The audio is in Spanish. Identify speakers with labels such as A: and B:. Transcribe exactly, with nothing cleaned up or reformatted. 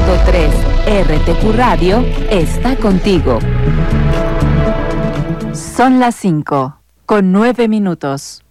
A: punto tres R T Q Radio está contigo. Son las cinco, con nueve minutos.